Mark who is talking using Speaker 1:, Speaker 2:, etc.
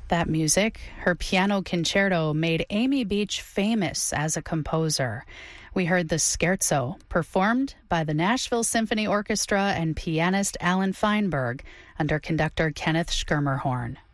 Speaker 1: That music, her piano concerto, made Amy Beach famous as a composer. We heard the Scherzo, performed by the Nashville Symphony Orchestra and pianist Alan Feinberg under conductor Kenneth Schirmerhorn.